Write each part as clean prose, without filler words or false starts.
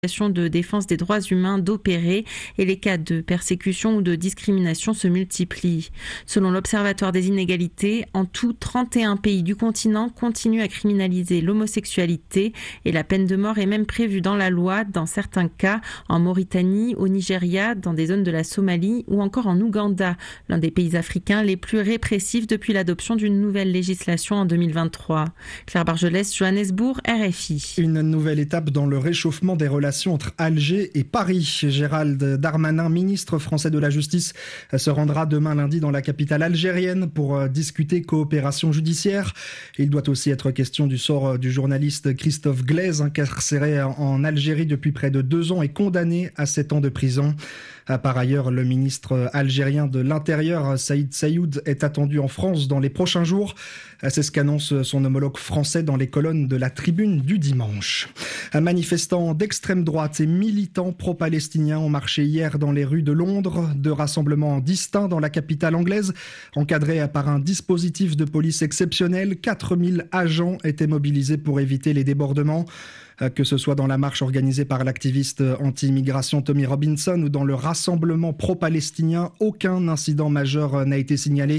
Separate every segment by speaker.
Speaker 1: de défense des droits humains d'opérer et les cas de persécution ou de discrimination se multiplient. Selon l'Observatoire des inégalités, en tout, 31 pays du continent continuent à criminaliser l'homosexualité et la peine de mort est même prévue dans la loi dans certains cas en Mauritanie, au Nigeria, dans des zones de la Somalie ou encore en Ouganda, l'un des pays africains les plus répressifs depuis l'adoption d'une nouvelle législation en 2023. Claire Bargelès, Johannesburg, RFI.
Speaker 2: Une nouvelle étape dans le réchauffement des relations entre Alger et Paris. Gérald Darmanin, ministre français de la Justice, se rendra demain lundi dans la capitale algérienne pour discuter coopération judiciaire. Il doit aussi être question du sort du journaliste Christophe Glaise, incarcéré en Algérie depuis près de 2 ans et condamné à 7 ans de prison. Par ailleurs, le ministre algérien de l'Intérieur, Saïd Saïoud, est attendu en France dans les prochains jours. C'est ce qu'annonce son homologue français dans les colonnes de la Tribune du dimanche. Manifestants d'extrême droite et militants pro-palestiniens ont marché hier dans les rues de Londres. 2 rassemblements distincts dans la capitale anglaise. Encadrés par un dispositif de police exceptionnel, 4000 agents étaient mobilisés pour éviter les débordements. Que ce soit dans la marche organisée par l'activiste anti-immigration Tommy Robinson ou dans le rassemblement pro-palestinien, aucun incident majeur n'a été signalé.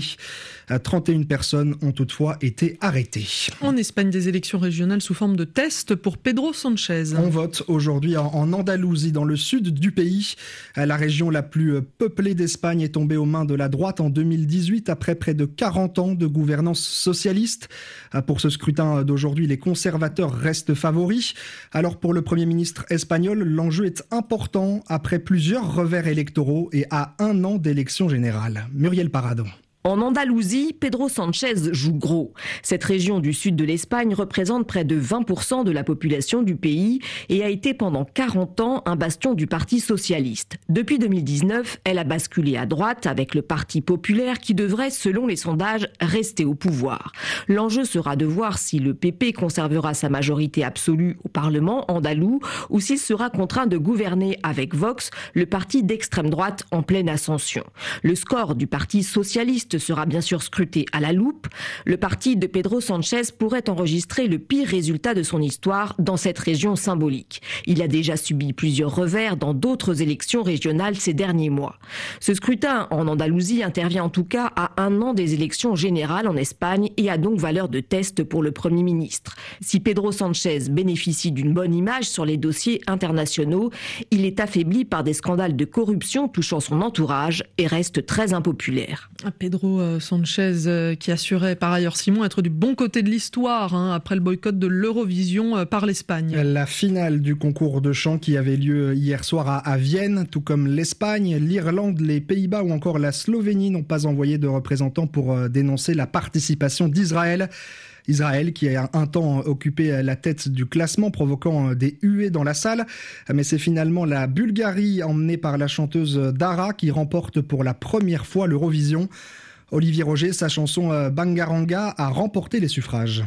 Speaker 2: 31 personnes ont toutefois été arrêtées.
Speaker 3: En Espagne, des élections régionales sous forme de test pour Pedro Sánchez.
Speaker 2: On vote aujourd'hui en Andalousie, dans le sud du pays. La région la plus peuplée d'Espagne est tombée aux mains de la droite en 2018 après près de 40 ans de gouvernance socialiste. Pour ce scrutin d'aujourd'hui, les conservateurs restent favoris. Alors pour le Premier ministre espagnol, l'enjeu est important après plusieurs revers électoraux et à 1 an d'élections générales. Muriel Paradon.
Speaker 4: En Andalousie, Pedro Sánchez joue gros. Cette région du sud de l'Espagne représente près de 20% de la population du pays et a été pendant 40 ans un bastion du Parti socialiste. Depuis 2019, elle a basculé à droite avec le Parti populaire qui devrait, selon les sondages, rester au pouvoir. L'enjeu sera de voir si le PP conservera sa majorité absolue au Parlement andalou ou s'il sera contraint de gouverner avec Vox, le parti d'extrême droite en pleine ascension. Le score du Parti socialiste sera bien sûr scruté à la loupe. Le parti de Pedro Sánchez pourrait enregistrer le pire résultat de son histoire dans cette région symbolique. Il a déjà subi plusieurs revers dans d'autres élections régionales ces derniers mois. Ce scrutin en Andalousie intervient en tout cas à 1 an des élections générales en Espagne et a donc valeur de test pour le Premier ministre. Si Pedro Sánchez bénéficie d'une bonne image sur les dossiers internationaux, il est affaibli par des scandales de corruption touchant son entourage et reste très impopulaire.
Speaker 3: Pedro Sánchez qui assurait par ailleurs, Simon, être du bon côté de l'histoire après le boycott de l'Eurovision par l'Espagne.
Speaker 2: La finale du concours de chant qui avait lieu hier soir à Vienne, tout comme l'Espagne, l'Irlande, les Pays-Bas ou encore la Slovénie n'ont pas envoyé de représentants pour dénoncer la participation d'Israël. Israël qui a un temps occupé la tête du classement, provoquant des huées dans la salle. Mais c'est finalement la Bulgarie, emmenée par la chanteuse Dara, qui remporte pour la première fois l'Eurovision. Olivier Roger, sa chanson Bangaranga a remporté les suffrages.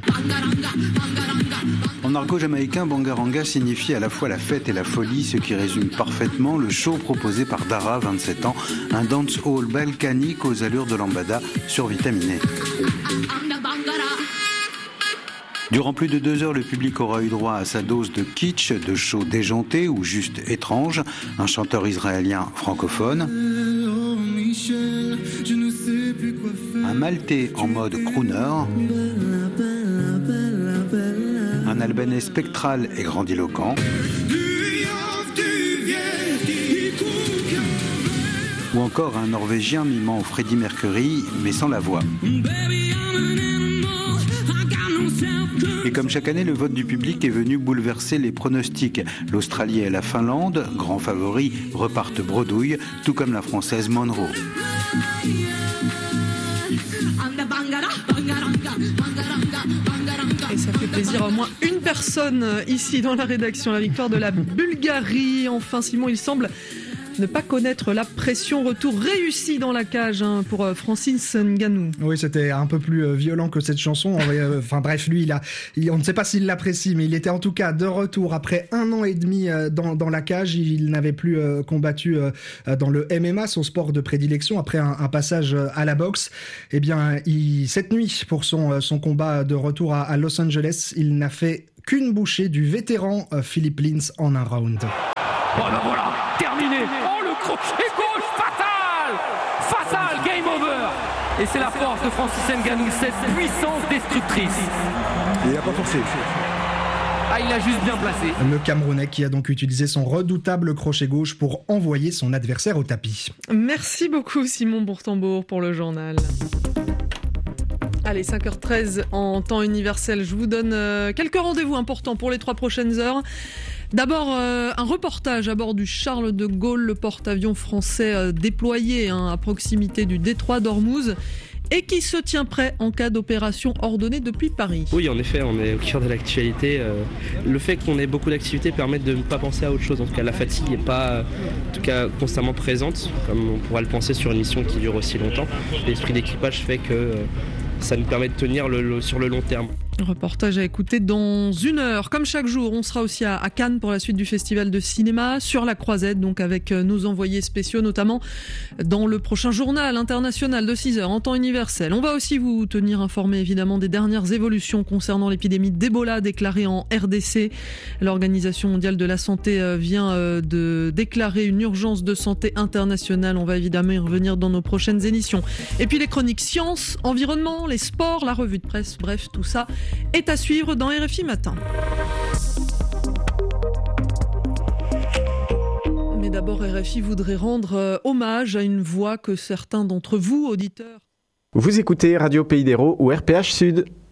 Speaker 5: En argot jamaïcain, Bangaranga signifie à la fois la fête et la folie, ce qui résume parfaitement le show proposé par Dara, 27 ans, un dancehall balkanique aux allures de lambada survitaminé. Durant plus de 2 heures, le public aura eu droit à sa dose de kitsch, de show déjanté ou juste étrange. Un chanteur israélien francophone. Un maltais en mode crooner. Un albanais spectral et grandiloquent. Ou encore un norvégien mimant Freddie Mercury, mais sans la voix. Et comme chaque année, le vote du public est venu bouleverser les pronostics. L'Australie et la Finlande, grands favoris, repartent bredouille, tout comme la Française Monroe.
Speaker 3: Et ça fait plaisir à au moins une personne ici dans la rédaction, la victoire de la Bulgarie. Enfin, Simon, il semble ne pas connaître la pression. Retour réussi dans la cage pour Francis Ngannou.
Speaker 2: Oui, c'était un peu plus violent que cette chanson. Enfin bref, lui, on ne sait pas s'il l'apprécie, mais il était en tout cas de retour après 1 an et demi dans la cage. Il n'avait plus combattu dans le MMA, son sport de prédilection, après un passage à la boxe. Eh bien, cette nuit, pour son combat de retour à Los Angeles, il n'a fait qu'une bouchée du vétéran Philippe Lins en un round.
Speaker 6: Oh ben voilà, terminé. Oh, le crochet gauche, fatal, game over. Et c'est la force de Francis Ngannou, cette puissance destructrice.
Speaker 7: Il n'a pas forcé.
Speaker 6: Ah, il l'a juste bien placé.
Speaker 2: Le Camerounais qui a donc utilisé son redoutable crochet gauche pour envoyer son adversaire au tapis.
Speaker 3: Merci beaucoup Simon Bourtambour pour le journal. Allez, 5h13 en temps universel. Je vous donne quelques rendez-vous importants pour les 3 prochaines heures. D'abord, un reportage à bord du Charles de Gaulle, le porte-avions français déployé à proximité du détroit d'Ormuz et qui se tient prêt en cas d'opération ordonnée depuis Paris.
Speaker 8: Oui, en effet, on est au cœur de l'actualité. Le fait qu'on ait beaucoup d'activités permet de ne pas penser à autre chose. En tout cas, la fatigue n'est pas en tout cas, constamment présente, comme on pourra le penser sur une mission qui dure aussi longtemps. L'esprit d'équipage fait que ça nous permet de tenir sur le long terme.
Speaker 3: Reportage à écouter dans 1 heure. Comme chaque jour, on sera aussi à Cannes pour la suite du festival de cinéma, sur la Croisette, donc avec nos envoyés spéciaux, notamment dans le prochain journal international de 6h en temps universel. On va aussi vous tenir informé évidemment des dernières évolutions concernant l'épidémie d'Ebola déclarée en RDC. L'Organisation mondiale de la santé vient de déclarer une urgence de santé internationale. On va évidemment y revenir dans nos prochaines émissions. Et puis les chroniques sciences, environnement, les sports, la revue de presse, bref, tout ça est à suivre dans RFI Matin. Mais d'abord, RFI voudrait rendre hommage à une voix que certains d'entre vous, auditeurs...
Speaker 9: Vous écoutez Radio Pays d'Hérault ou RPH Sud.